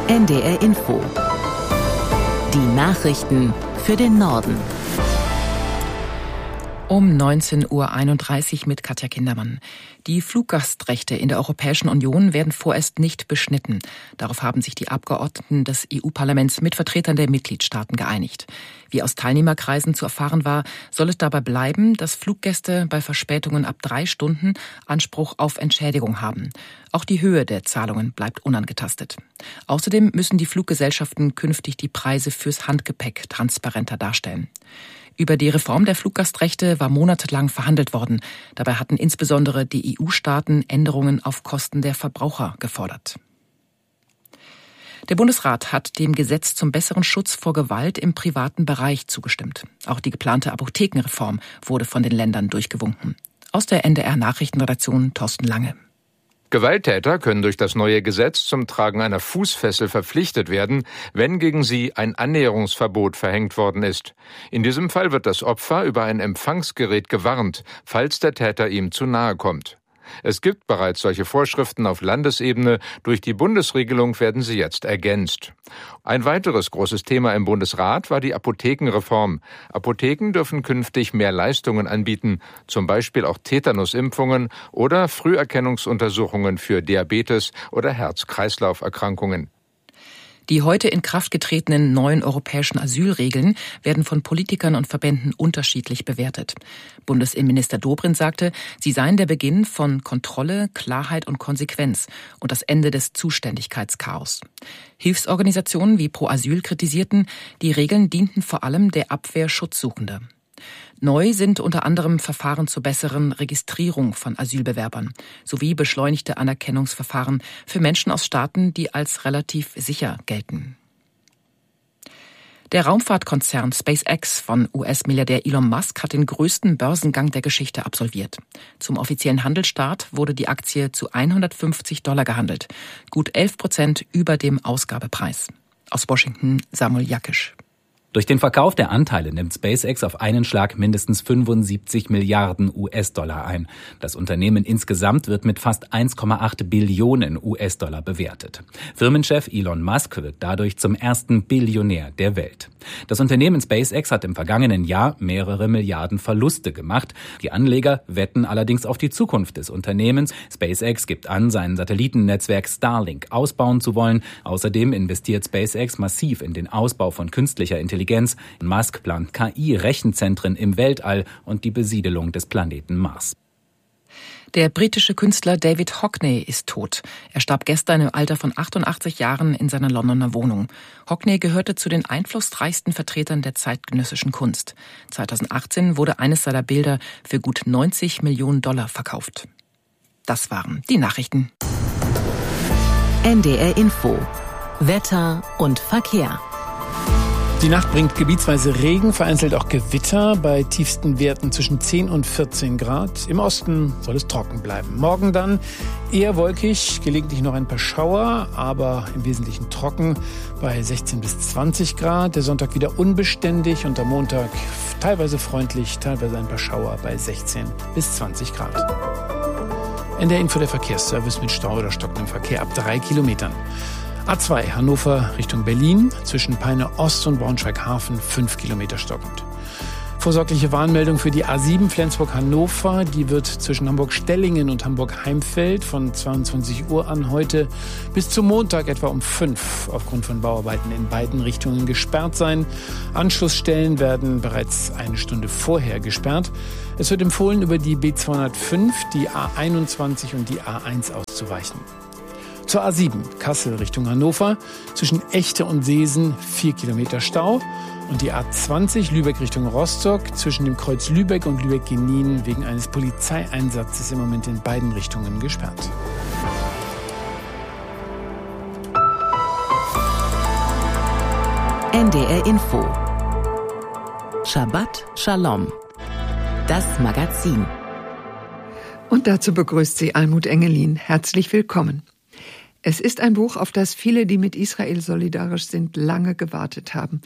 NDR Info. Die Nachrichten für den Norden. Um 19.31 Uhr mit Katja Kindermann. Die Fluggastrechte in der Europäischen Union werden vorerst nicht beschnitten. Darauf haben sich die Abgeordneten des EU-Parlaments mit Vertretern der Mitgliedstaaten geeinigt. Wie aus Teilnehmerkreisen zu erfahren war, soll es dabei bleiben, dass Fluggäste bei Verspätungen ab 3 Stunden Anspruch auf Entschädigung haben. Auch die Höhe der Zahlungen bleibt unangetastet. Außerdem müssen die Fluggesellschaften künftig die Preise fürs Handgepäck transparenter darstellen. Über die Reform der Fluggastrechte war monatelang verhandelt worden. Dabei hatten insbesondere die EU-Staaten Änderungen auf Kosten der Verbraucher gefordert. Der Bundesrat hat dem Gesetz zum besseren Schutz vor Gewalt im privaten Bereich zugestimmt. Auch die geplante Apothekenreform wurde von den Ländern durchgewunken. Aus der NDR-Nachrichtenredaktion Thorsten Lange. Gewalttäter können durch das neue Gesetz zum Tragen einer Fußfessel verpflichtet werden, wenn gegen sie ein Annäherungsverbot verhängt worden ist. In diesem Fall wird das Opfer über ein Empfangsgerät gewarnt, falls der Täter ihm zu nahe kommt. Es gibt bereits solche Vorschriften auf Landesebene, durch die Bundesregelung werden sie jetzt ergänzt. Ein weiteres großes Thema im Bundesrat war die Apothekenreform. Apotheken dürfen künftig mehr Leistungen anbieten, zum Beispiel auch Tetanusimpfungen oder Früherkennungsuntersuchungen für Diabetes oder Herz-Kreislauf-Erkrankungen. Die heute in Kraft getretenen neuen europäischen Asylregeln werden von Politikern und Verbänden unterschiedlich bewertet. Bundesinnenminister Dobrindt sagte, sie seien der Beginn von Kontrolle, Klarheit und Konsequenz und das Ende des Zuständigkeitschaos. Hilfsorganisationen wie Pro Asyl kritisierten, die Regeln dienten vor allem der Abwehr Schutzsuchender. Neu sind unter anderem Verfahren zur besseren Registrierung von Asylbewerbern sowie beschleunigte Anerkennungsverfahren für Menschen aus Staaten, die als relativ sicher gelten. Der Raumfahrtkonzern SpaceX von US-Milliardär Elon Musk hat den größten Börsengang der Geschichte absolviert. Zum offiziellen Handelsstart wurde die Aktie zu $150 gehandelt, gut 11% über dem Ausgabepreis. Aus Washington Samuel Jakisch. Durch den Verkauf der Anteile nimmt SpaceX auf einen Schlag mindestens 75 Milliarden US-Dollar ein. Das Unternehmen insgesamt wird mit fast 1,8 Billionen US-Dollar bewertet. Firmenchef Elon Musk wird dadurch zum ersten Billionär der Welt. Das Unternehmen SpaceX hat im vergangenen Jahr mehrere Milliarden Verluste gemacht. Die Anleger wetten allerdings auf die Zukunft des Unternehmens. SpaceX gibt an, sein Satellitennetzwerk Starlink ausbauen zu wollen. Außerdem investiert SpaceX massiv in den Ausbau von künstlicher Intelligenz. Musk plant KI-Rechenzentren im Weltall und die Besiedelung des Planeten Mars. Der britische Künstler David Hockney ist tot. Er starb gestern im Alter von 88 Jahren in seiner Londoner Wohnung. Hockney gehörte zu den einflussreichsten Vertretern der zeitgenössischen Kunst. 2018 wurde eines seiner Bilder für gut $90 Millionen verkauft. Das waren die Nachrichten. NDR Info. Wetter und Verkehr. Die Nacht bringt gebietsweise Regen, vereinzelt auch Gewitter bei tiefsten Werten zwischen 10 und 14 Grad. Im Osten soll es trocken bleiben. Morgen dann eher wolkig, gelegentlich noch ein paar Schauer, aber im Wesentlichen trocken bei 16 bis 20 Grad. Der Sonntag wieder unbeständig und am Montag teilweise freundlich, teilweise ein paar Schauer bei 16 bis 20 Grad. In der Info der Verkehrsservice mit Stau oder stockendem Verkehr ab 3 Kilometern. A2 Hannover Richtung Berlin, zwischen Peine Ost und Braunschweig-Hafen 5 Kilometer stockend. Vorsorgliche Warnmeldung für die A7 Flensburg-Hannover, die wird zwischen Hamburg-Stellingen und Hamburg-Heimfeld von 22 Uhr an heute bis zum Montag etwa um 5 aufgrund von Bauarbeiten in beiden Richtungen gesperrt sein. Anschlussstellen werden bereits eine Stunde vorher gesperrt. Es wird empfohlen, über die B205, die A21 und die A1 auszuweichen. Zur A7 Kassel Richtung Hannover, zwischen Echte und Seesen 4 Kilometer Stau und die A20 Lübeck Richtung Rostock zwischen dem Kreuz Lübeck und Lübeck-Genin wegen eines Polizeieinsatzes im Moment in beiden Richtungen gesperrt. NDR Info. Shabbat Shalom. Das Magazin. Und dazu begrüßt sie Almut Engelin. Herzlich willkommen. Es ist ein Buch, auf das viele, die mit Israel solidarisch sind, lange gewartet haben.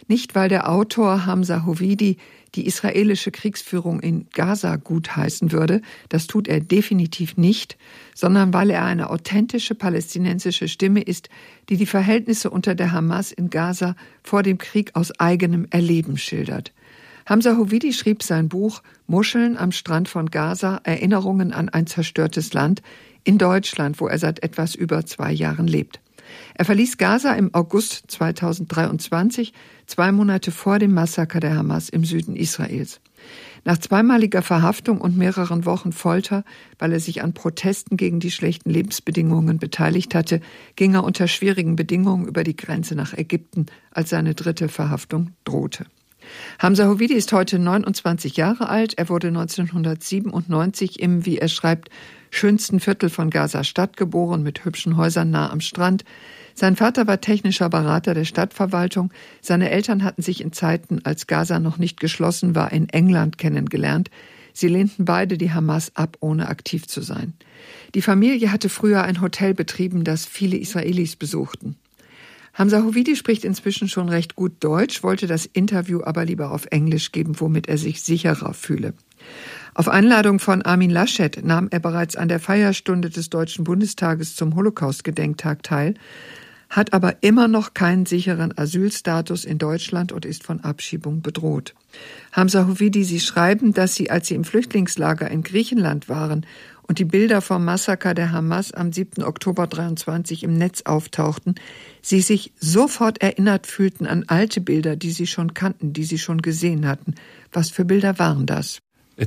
Nicht, weil der Autor Hamza Hovidi die israelische Kriegsführung in Gaza gutheißen würde, das tut er definitiv nicht, sondern weil er eine authentische palästinensische Stimme ist, die die Verhältnisse unter der Hamas in Gaza vor dem Krieg aus eigenem Erleben schildert. Hamza Hovidi schrieb sein Buch Muscheln am Strand von Gaza, Erinnerungen an ein zerstörtes Land in Deutschland, wo er seit etwas über 2 Jahren lebt. Er verließ Gaza im August 2023, 2 Monate vor dem Massaker der Hamas im Süden Israels. Nach zweimaliger Verhaftung und mehreren Wochen Folter, weil er sich an Protesten gegen die schlechten Lebensbedingungen beteiligt hatte, ging er unter schwierigen Bedingungen über die Grenze nach Ägypten, als seine 3. Verhaftung drohte. Hamza Hovidi ist heute 29 Jahre alt. Er wurde 1997 im, wie er schreibt, schönsten Viertel von Gaza-Stadt geboren, mit hübschen Häusern nah am Strand. Sein Vater war technischer Berater der Stadtverwaltung. Seine Eltern hatten sich in Zeiten, als Gaza noch nicht geschlossen war, in England kennengelernt. Sie lehnten beide die Hamas ab, ohne aktiv zu sein. Die Familie hatte früher ein Hotel betrieben, das viele Israelis besuchten. Hamza Hovidi spricht inzwischen schon recht gut Deutsch, wollte das Interview aber lieber auf Englisch geben, womit er sich sicherer fühle. Auf Einladung von Armin Laschet nahm er bereits an der Feierstunde des Deutschen Bundestages zum Holocaust-Gedenktag teil, hat aber immer noch keinen sicheren Asylstatus in Deutschland und ist von Abschiebung bedroht. Hamza Hovidi, Sie schreiben, dass Sie, als Sie im Flüchtlingslager in Griechenland waren und die Bilder vom Massaker der Hamas am 7. Oktober 23 im Netz auftauchten, Sie sich sofort erinnert fühlten an alte Bilder, die Sie schon kannten, die Sie schon gesehen hatten. Was für Bilder waren das? Sie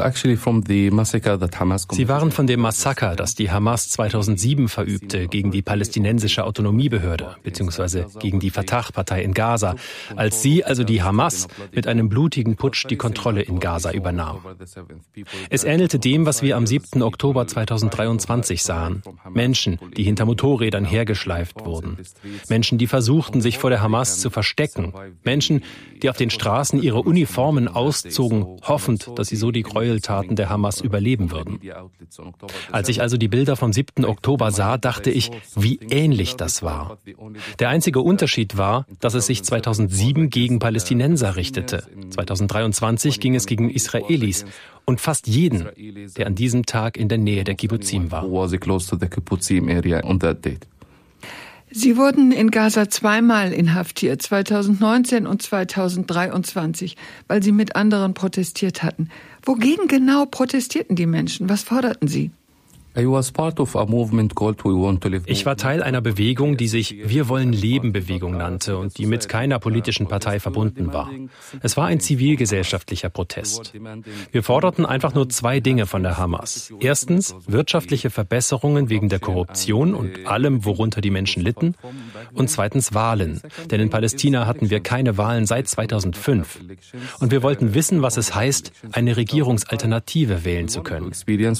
waren von dem Massaker, das die Hamas 2007 verübte gegen die palästinensische Autonomiebehörde bzw. gegen die Fatah-Partei in Gaza, als sie, also die Hamas, mit einem blutigen Putsch die Kontrolle in Gaza übernahm. Es ähnelte dem, was wir am 7. Oktober 2023 sahen. Menschen, die hinter Motorrädern hergeschleift wurden. Menschen, die versuchten, sich vor der Hamas zu verstecken. Menschen, die auf den Straßen ihre Uniformen auszogen, hoffend, dass sie so die Gräueltaten der Hamas überleben würden. Als ich also die Bilder vom 7. Oktober sah, dachte ich, wie ähnlich das war. Der einzige Unterschied war, dass es sich 2007 gegen Palästinenser richtete. 2023 ging es gegen Israelis und fast jeden, der an diesem Tag in der Nähe der Kibbuzim war. Sie wurden in Gaza 2-mal inhaftiert, 2019 und 2023, weil sie mit anderen protestiert hatten. Wogegen genau protestierten die Menschen? Was forderten sie? Ich war Teil einer Bewegung, die sich Wir wollen Leben Bewegung nannte und die mit keiner politischen Partei verbunden war. Es war ein zivilgesellschaftlicher Protest. Wir forderten einfach nur 2 Dinge von der Hamas. Erstens wirtschaftliche Verbesserungen wegen der Korruption und allem, worunter die Menschen litten. Und zweitens Wahlen, denn in Palästina hatten wir keine Wahlen seit 2005. Und wir wollten wissen, was es heißt, eine Regierungsalternative wählen zu können.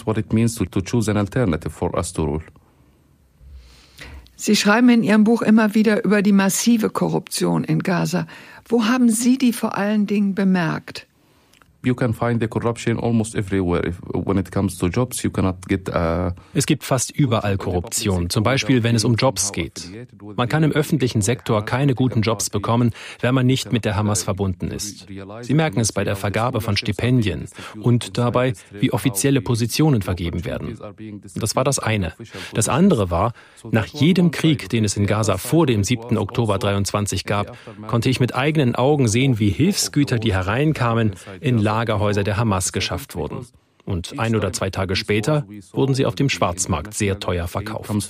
Sie schreiben in Ihrem Buch immer wieder über die massive Korruption in Gaza. Wo haben Sie die vor allen Dingen bemerkt? Es gibt fast überall Korruption, zum Beispiel wenn es um Jobs geht. Man kann im öffentlichen Sektor keine guten Jobs bekommen, wenn man nicht mit der Hamas verbunden ist. Sie merken es bei der Vergabe von Stipendien und dabei, wie offizielle Positionen vergeben werden. Das war das eine. Das andere war, nach jedem Krieg, den es in Gaza vor dem 7. Oktober 23 gab, konnte ich mit eigenen Augen sehen, wie Hilfsgüter, die hereinkamen, in Lagerhäuser der Hamas geschafft wurden. Und 1 oder 2 Tage später wurden sie auf dem Schwarzmarkt sehr teuer verkauft. And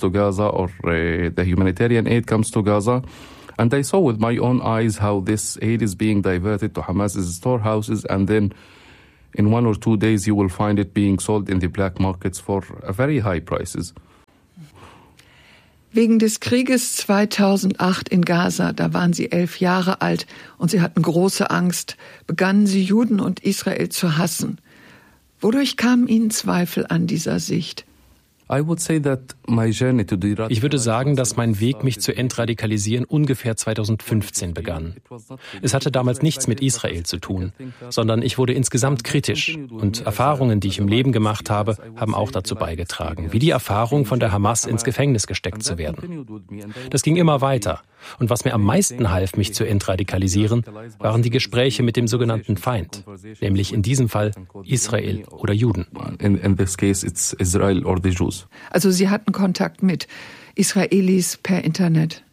I saw with my own eyes how this aid is being diverted to Hamas's storehouses, and then in 1 or 2 days you will find it being sold in the black markets for very high prices. Wegen des Krieges 2008 in Gaza, da waren Sie 11 Jahre alt und Sie hatten große Angst, begannen Sie Juden und Israel zu hassen. Wodurch kamen Ihnen Zweifel an dieser Sicht? Ich würde sagen, dass mein Weg, mich zu entradikalisieren, ungefähr 2015 begann. Es hatte damals nichts mit Israel zu tun, sondern ich wurde insgesamt kritisch. Und Erfahrungen, die ich im Leben gemacht habe, haben auch dazu beigetragen. Wie die Erfahrung, von der Hamas ins Gefängnis gesteckt zu werden. Das ging immer weiter. Und was mir am meisten half, mich zu entradikalisieren, waren die Gespräche mit dem sogenannten Feind, nämlich in diesem Fall Israel oder Juden. In this case, it's Israel or the Jews. Also Sie hatten Kontakt mit Israelis per Internet?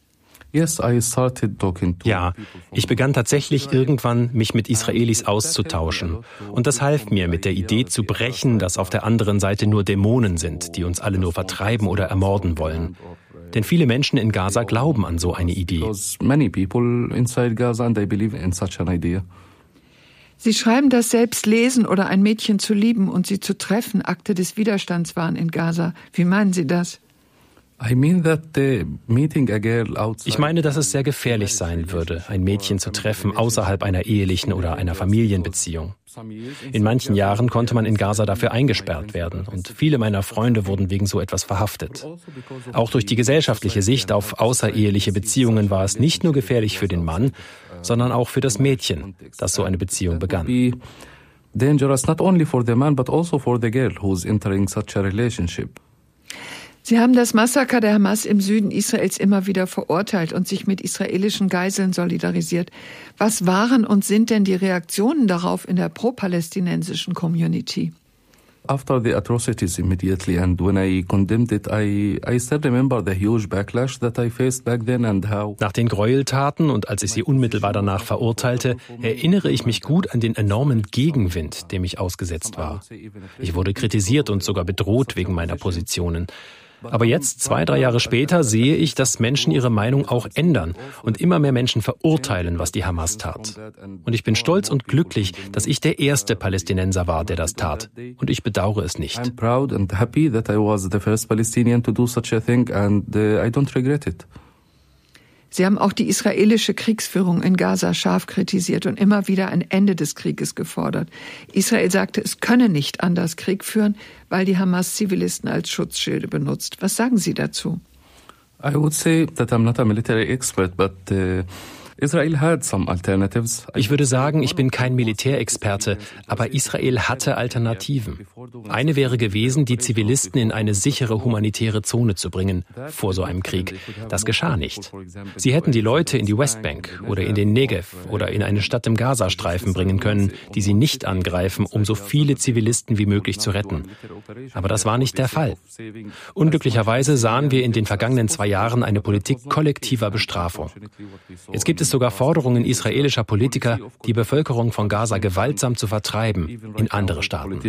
Ja, ich begann tatsächlich irgendwann, mich mit Israelis auszutauschen. Und das half mir, mit der Idee zu brechen, dass auf der anderen Seite nur Dämonen sind, die uns alle nur vertreiben oder ermorden wollen. Denn viele Menschen in Gaza glauben an so eine Idee. Sie schreiben, dass selbst Lesen oder ein Mädchen zu lieben und sie zu treffen Akte des Widerstands waren in Gaza. Wie meinen Sie das? Ich meine, dass es sehr gefährlich sein würde, ein Mädchen zu treffen außerhalb einer ehelichen oder einer Familienbeziehung. In manchen Jahren konnte man in Gaza dafür eingesperrt werden und viele meiner Freunde wurden wegen so etwas verhaftet. Auch durch die gesellschaftliche Sicht auf außereheliche Beziehungen war es nicht nur gefährlich für den Mann, sondern auch für das Mädchen, das so eine Beziehung begann. Dangerous not only for the man but also for the girl who's entering such a relationship. Sie haben das Massaker der Hamas im Süden Israels immer wieder verurteilt und sich mit israelischen Geiseln solidarisiert. Was waren und sind denn die Reaktionen darauf in der pro-palästinensischen Community? After the atrocities immediately and when I condemned it, I still remember the huge backlash that I faced back then and how. Nach den Gräueltaten und als ich sie unmittelbar danach verurteilte, erinnere ich mich gut an den enormen Gegenwind, dem ich ausgesetzt war. Ich wurde kritisiert und sogar bedroht wegen meiner Positionen. Aber jetzt, 2-3 Jahre später, sehe ich, dass Menschen ihre Meinung auch ändern und immer mehr Menschen verurteilen, was die Hamas tat. Und ich bin stolz und glücklich, dass ich der erste Palästinenser war, der das tat. Und ich bedauere es nicht. I'm proud and happy that I was the first Palestinian to do such a thing and I don't regret it. Sie haben auch die israelische Kriegsführung in Gaza scharf kritisiert und immer wieder ein Ende des Krieges gefordert. Israel sagte, es könne nicht anders Krieg führen, weil die Hamas Zivilisten als Schutzschilde benutzt. Was sagen Sie dazu? I would say that I'm not a military expert, but Israel had some alternatives. Ich würde sagen, ich bin kein Militärexperte, aber Israel hatte Alternativen. Eine wäre gewesen, die Zivilisten in eine sichere humanitäre Zone zu bringen, vor so einem Krieg. Das geschah nicht. Sie hätten die Leute in die Westbank oder in den Negev oder in eine Stadt im Gazastreifen bringen können, die sie nicht angreifen, um so viele Zivilisten wie möglich zu retten. Aber das war nicht der Fall. Unglücklicherweise sahen wir in den vergangenen 2 Jahren eine Politik kollektiver Bestrafung. Jetzt gibt es sogar Forderungen israelischer Politiker, die Bevölkerung von Gaza gewaltsam zu vertreiben in andere Staaten.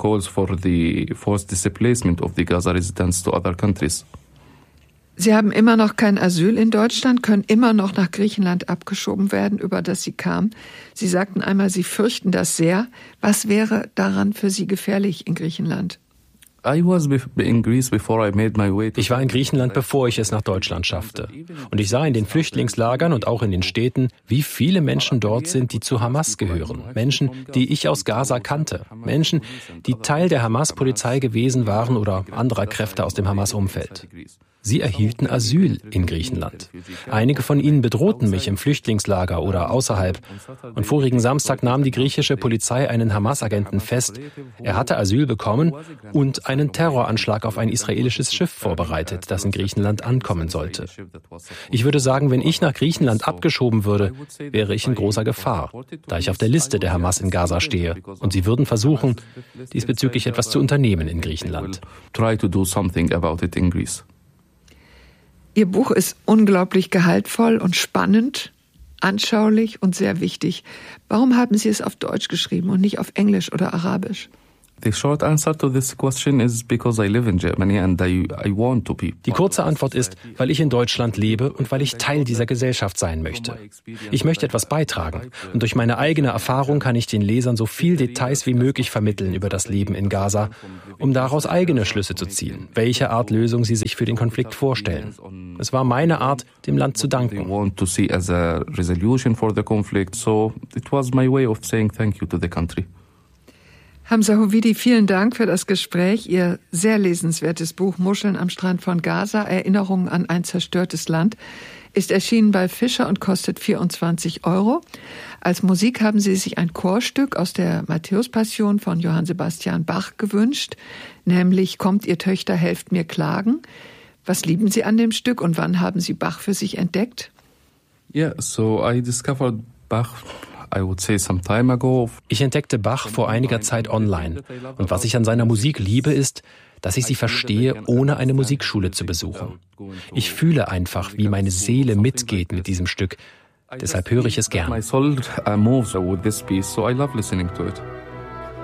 Sie haben immer noch kein Asyl in Deutschland, können immer noch nach Griechenland abgeschoben werden, über das Sie kamen. Sie sagten einmal, Sie fürchten das sehr. Was wäre daran für Sie gefährlich in Griechenland? Ich war in Griechenland, bevor ich es nach Deutschland schaffte. Und ich sah in den Flüchtlingslagern und auch in den Städten, wie viele Menschen dort sind, die zu Hamas gehören. Menschen, die ich aus Gaza kannte. Menschen, die Teil der Hamas-Polizei gewesen waren oder anderer Kräfte aus dem Hamas-Umfeld. Sie erhielten Asyl in Griechenland. Einige von ihnen bedrohten mich im Flüchtlingslager oder außerhalb. Und vorigen Samstag nahm die griechische Polizei einen Hamas-Agenten fest. Er hatte Asyl bekommen und einen Terroranschlag auf ein israelisches Schiff vorbereitet, das in Griechenland ankommen sollte. Ich würde sagen, wenn ich nach Griechenland abgeschoben würde, wäre ich in großer Gefahr, da ich auf der Liste der Hamas in Gaza stehe. Und sie würden versuchen, diesbezüglich etwas zu unternehmen in Griechenland. Ihr Buch ist unglaublich gehaltvoll und spannend, anschaulich und sehr wichtig. Warum haben Sie es auf Deutsch geschrieben und nicht auf Englisch oder Arabisch? The short answer to this question is because I live in Germany and I want to be. Die kurze Antwort ist, weil ich in Deutschland lebe und weil ich Teil dieser Gesellschaft sein möchte. Ich möchte etwas beitragen und durch meine eigene Erfahrung kann ich den Lesern so viel Details wie möglich vermitteln über das Leben in Gaza, um daraus eigene Schlüsse zu ziehen, welche Art Lösung sie sich für den Konflikt vorstellen. Es war meine Art, dem Land zu danken. They want to see as a resolution for the conflict, so it was my way of saying thank you to the country. Hamza Hovidi, vielen Dank für das Gespräch. Ihr sehr lesenswertes Buch Muscheln am Strand von Gaza, Erinnerungen an ein zerstörtes Land, ist erschienen bei Fischer und kostet 24 €. Als Musik haben Sie sich ein Chorstück aus der Matthäus-Passion von Johann Sebastian Bach gewünscht, nämlich Kommt ihr Töchter, helft mir klagen. Was lieben Sie an dem Stück und wann haben Sie Bach für sich entdeckt? Yeah, so I discovered Bach, I would say some time ago. Ich entdeckte Bach vor einiger Zeit online. Und was ich an seiner Musik liebe, ist, dass ich sie verstehe, ohne eine Musikschule zu besuchen. Ich fühle einfach, wie meine Seele mitgeht mit diesem Stück. Deshalb höre ich es gern. My soul moves with this piece, so I love listening to it.